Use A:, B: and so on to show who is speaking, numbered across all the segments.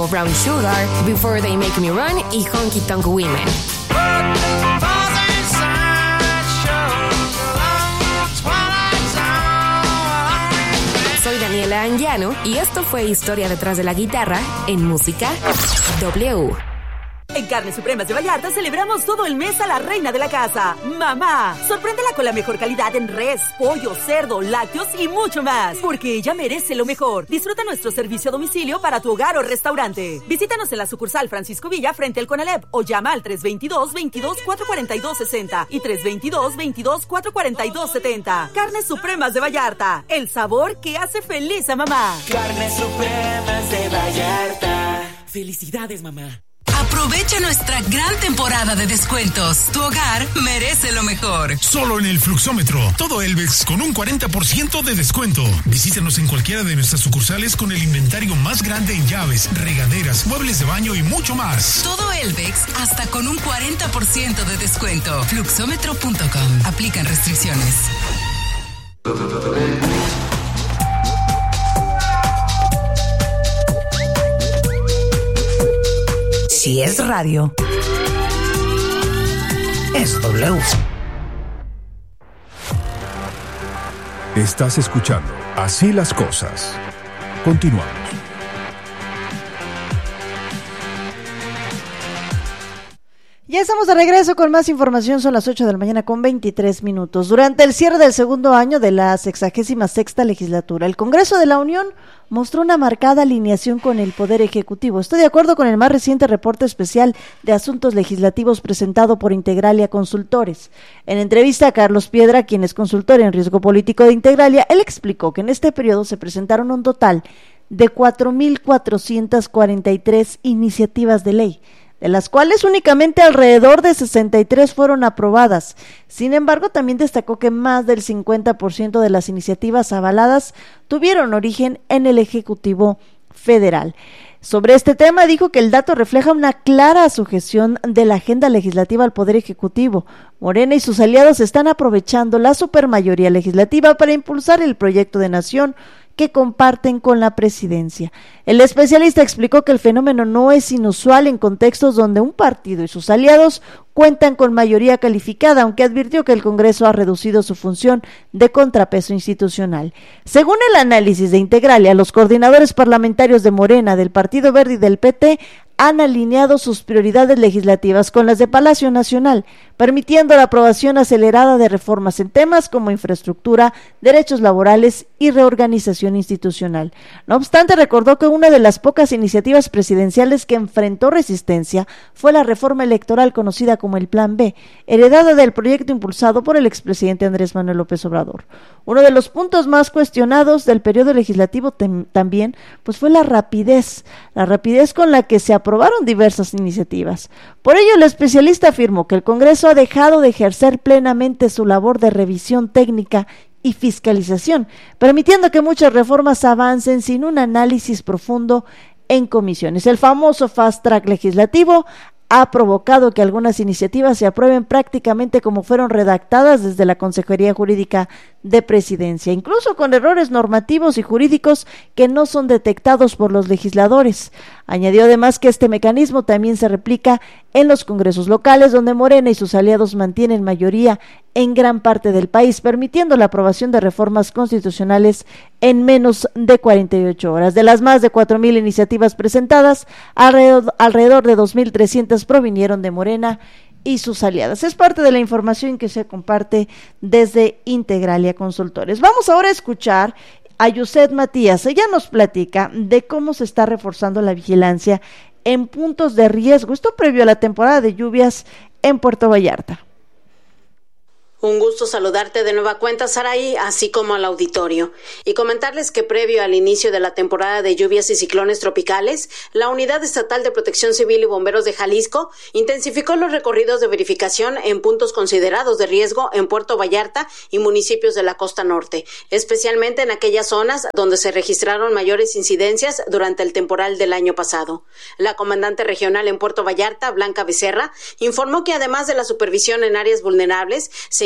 A: Brown Sugar, Before They Make Me Run y Honky Tonk Women. Soy Daniela Anguiano y esto fue Historia detrás de la guitarra en Música W.
B: En Carnes Supremas de Vallarta celebramos todo el mes a la reina de la casa, mamá. Sorpréndela con la mejor calidad en res, pollo, cerdo, lácteos y mucho más, porque ella merece lo mejor. Disfruta nuestro servicio a domicilio para tu hogar o restaurante. Visítanos en la sucursal Francisco Villa frente al Conalep o llama al 322-22-442-60 y 322-22-442-70. Carnes Supremas de Vallarta, el sabor que hace feliz a mamá.
C: Carnes Supremas de Vallarta. Felicidades, mamá.
D: Aprovecha nuestra gran temporada de descuentos. Tu hogar merece lo mejor.
E: Solo en el Fluxómetro. Todo Elvex con un 40% de descuento. Visítanos en cualquiera de nuestras sucursales con el inventario más grande en llaves, regaderas, muebles de baño y mucho más.
D: Todo Elvex hasta con un 40% de descuento. Fluxómetro.com. Aplican restricciones.
F: Si es radio, es W.
G: Estás escuchando Así las Cosas. Continuamos.
H: Ya estamos de regreso con más información, son las 8 de la mañana con 23 minutos. Durante el cierre del segundo año de la 66ª legislatura, el Congreso de la Unión mostró una marcada alineación con el Poder Ejecutivo. Estoy de acuerdo con el más reciente reporte especial de asuntos legislativos presentado por Integralia Consultores. En entrevista a Carlos Piedra, quien es consultor en riesgo político de Integralia, él explicó que en este periodo se presentaron un total de 4,443 iniciativas de ley, de las cuales únicamente alrededor de 63 fueron aprobadas. Sin embargo, también destacó que más del 50% de las iniciativas avaladas tuvieron origen en el Ejecutivo Federal. Sobre este tema dijo que el dato refleja una clara sujeción de la agenda legislativa al Poder Ejecutivo. Morena y sus aliados están aprovechando la supermayoría legislativa para impulsar el proyecto de nación que comparten con la presidencia. El especialista explicó que el fenómeno no es inusual en contextos donde un partido y sus aliados cuentan con mayoría calificada, aunque advirtió que el Congreso ha reducido su función de contrapeso institucional. Según el análisis de Integralia, los coordinadores parlamentarios de Morena, del Partido Verde y del PT han alineado sus prioridades legislativas con las de Palacio Nacional, permitiendo la aprobación acelerada de reformas en temas como infraestructura, derechos laborales y reorganización institucional. No obstante, recordó que una de las pocas iniciativas presidenciales que enfrentó resistencia fue la reforma electoral conocida como el Plan B, heredada del proyecto impulsado por el expresidente Andrés Manuel López Obrador. Uno de los puntos más cuestionados del periodo legislativo también pues fue la rapidez con la que se aprobaron diversas iniciativas. Por ello, el especialista afirmó que el Congreso ha dejado de ejercer plenamente su labor de revisión técnica y fiscalización, permitiendo que muchas reformas avancen sin un análisis profundo en comisiones. El famoso fast track legislativo ha provocado que algunas iniciativas se aprueben prácticamente como fueron redactadas desde la Consejería Jurídica de Presidencia, incluso con errores normativos y jurídicos que no son detectados por los legisladores. Añadió además que este mecanismo también se replica en los congresos locales, donde Morena y sus aliados mantienen mayoría en gran parte del país, permitiendo la aprobación de reformas constitucionales en menos de 48 horas. De las más de 4,000 iniciativas presentadas, alrededor de 2,300 provinieron de Morena y sus aliadas. Es parte de la información que se comparte desde Integralia Consultores. Vamos ahora a escuchar a Yuset Matías. Ella nos platica de cómo se está reforzando la vigilancia en puntos de riesgo. Esto previo a la temporada de lluvias en Puerto Vallarta.
I: Un gusto saludarte de nueva cuenta, Saraí, así como al auditorio, y comentarles que previo al inicio de la temporada de lluvias y ciclones tropicales, la Unidad Estatal de Protección Civil y Bomberos de Jalisco intensificó los recorridos de verificación en puntos considerados de riesgo en Puerto Vallarta y municipios de la costa norte, especialmente en aquellas zonas donde se registraron mayores incidencias durante el temporal del año pasado. La comandante regional en Puerto Vallarta, Blanca Becerra, informó que además de la supervisión en áreas vulnerables, se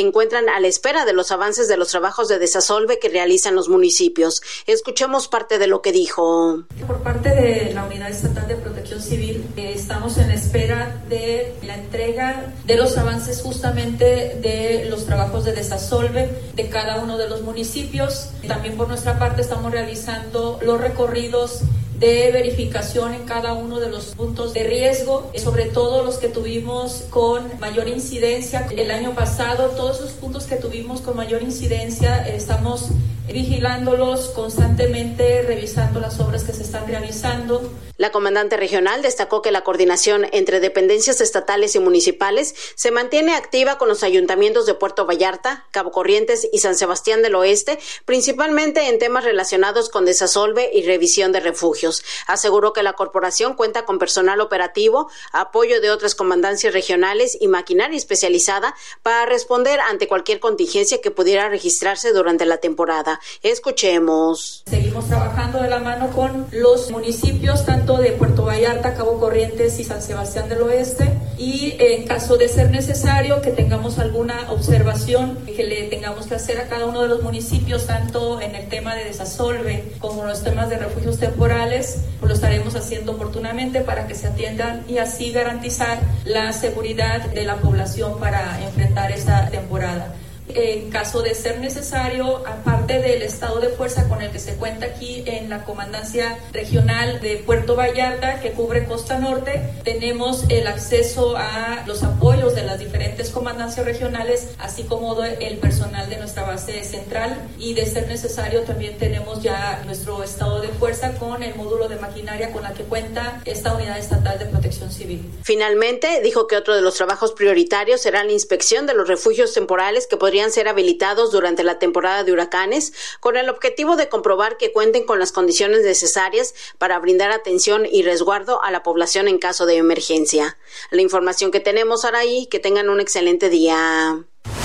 I: encuentran a la espera de los avances de los trabajos de desasolve que realizan los municipios. Escuchemos parte de lo que dijo.
J: Por parte de la Unidad Estatal de Protección Civil, estamos en espera de la entrega de los avances justamente de los trabajos de desasolve de cada uno de los municipios. También por nuestra parte estamos realizando los recorridos de verificación en cada uno de los puntos de riesgo, sobre todo los que tuvimos con mayor incidencia. El año pasado, todos esos puntos que tuvimos con mayor incidencia, estamos vigilándolos constantemente, revisando las obras que se están realizando.
I: La comandante regional destacó que la coordinación entre dependencias estatales y municipales se mantiene activa con los ayuntamientos de Puerto Vallarta, Cabo Corrientes y San Sebastián del Oeste, principalmente en temas relacionados con desasolve y revisión de refugios. Aseguró que la corporación cuenta con personal operativo, apoyo de otras comandancias regionales y maquinaria especializada para responder ante cualquier contingencia que pudiera registrarse durante la temporada. Escuchemos.
J: Seguimos trabajando de la mano con los municipios, tanto de Puerto Vallarta, Cabo Corrientes y San Sebastián del Oeste, y en caso de ser necesario que tengamos alguna observación que le tengamos que hacer a cada uno de los municipios, tanto en el tema de desasolve como en los temas de refugios temporales, pues lo estaremos haciendo oportunamente para que se atiendan y así garantizar la seguridad de la población para enfrentar esta temporada. En caso de ser necesario, aparte del estado de fuerza con el que se cuenta aquí en la Comandancia Regional de Puerto Vallarta, que cubre Costa Norte, tenemos el acceso a los apoyos de las diferentes comandancias regionales, así como el personal de nuestra base central, y de ser necesario también tenemos ya nuestro estado de fuerza con el módulo de maquinaria con la que cuenta esta Unidad Estatal de Protección Civil.
I: Finalmente, dijo que otro de los trabajos prioritarios será la inspección de los refugios temporales que podrían ser habilitados durante la temporada de huracanes, con el objetivo de comprobar que cuenten con las condiciones necesarias para brindar atención y resguardo a la población en caso de emergencia. La información que tenemos, Araí, que tengan un excelente día.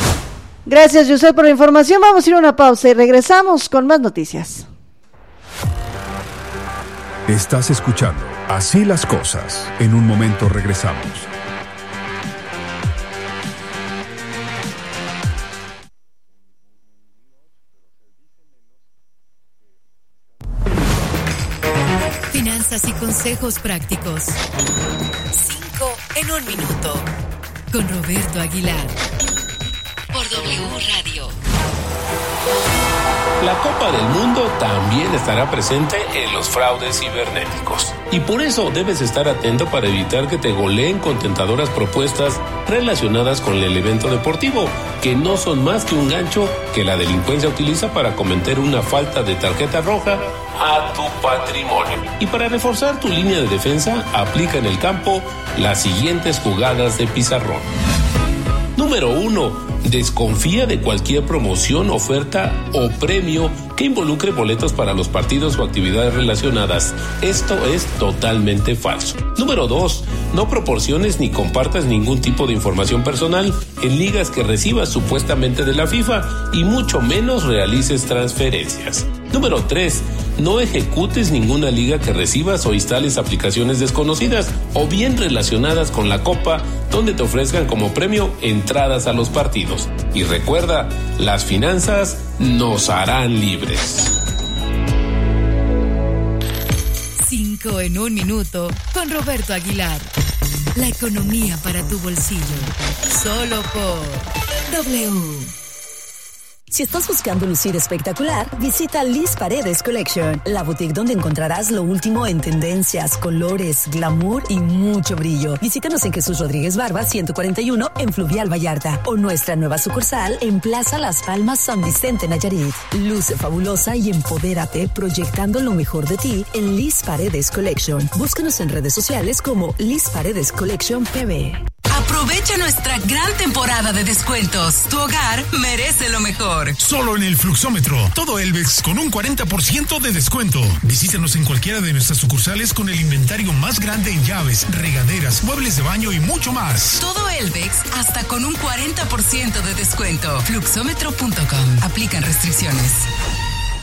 H: Gracias, Yusef, por la información. Vamos a ir a una pausa y regresamos con más noticias.
G: Estás escuchando Así las Cosas. En un momento regresamos.
D: Finanzas y consejos prácticos. 5 en 1 minuto. Con Roberto Aguilar. Por W Radio.
K: La Copa del Mundo también estará presente en los fraudes cibernéticos. Y por eso debes estar atento para evitar que te goleen con tentadoras propuestas relacionadas con el evento deportivo, que no son más que un gancho que la delincuencia utiliza para cometer una falta de tarjeta roja a tu patrimonio. Y para reforzar tu línea de defensa, aplica en el campo las siguientes jugadas de pizarrón. Número 1. Desconfía de cualquier promoción, oferta o premio que involucre boletos para los partidos o actividades relacionadas. Esto es totalmente falso. Número 2. No proporciones ni compartas ningún tipo de información personal en ligas que recibas supuestamente de la FIFA y mucho menos realices transferencias. Número 3. No ejecutes ninguna liga que recibas o instales aplicaciones desconocidas o bien relacionadas con la Copa donde te ofrezcan como premio entradas a los partidos. Y recuerda, las finanzas nos harán libres.
D: 5 en 1 minuto con Roberto Aguilar. La economía para tu bolsillo. Solo por W.
L: Si estás buscando lucir espectacular, visita Liz Paredes Collection, la boutique donde encontrarás lo último en tendencias, colores, glamour y mucho brillo. Visítanos en Jesús Rodríguez Barba 141 en Fluvial Vallarta o nuestra nueva sucursal en Plaza Las Palmas San Vicente Nayarit. Luce fabulosa y empodérate proyectando lo mejor de ti en Liz Paredes Collection. Búscanos en redes sociales como Liz Paredes Collection PB.
D: Aprovecha nuestra gran temporada de descuentos. Tu hogar merece lo mejor.
E: Solo en el Fluxómetro. Todo Elvex con un 40% de descuento. Visítanos en cualquiera de nuestras sucursales con el inventario más grande en llaves, regaderas, muebles de baño y mucho más.
D: Todo Elvex hasta con un 40% de descuento. Fluxómetro.com. Aplican restricciones.